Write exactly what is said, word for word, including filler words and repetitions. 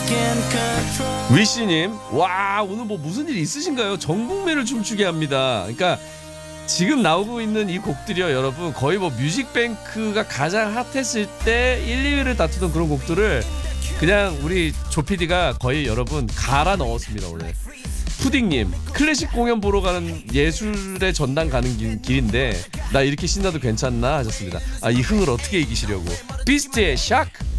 위씨님, 와 오늘 뭐 무슨 일 있으신가요? 전 국민을 춤추게 합니다. 그러니까 지금 나오고 있는 이 곡들이요, 여러분 거의 뭐 뮤직뱅크가 가장 핫했을 때 일, 이 위를 다투던 그런 곡들을 그냥 우리 조피디가 거의 여러분 갈아 넣었습니다 오늘. 푸딩님, 클래식 공연 보러 가는 예술의 전당 가는 길, 길인데 나 이렇게 신나도 괜찮나 하셨습니다. 아, 이 흥을 어떻게 이기시려고. 비스트의 샥.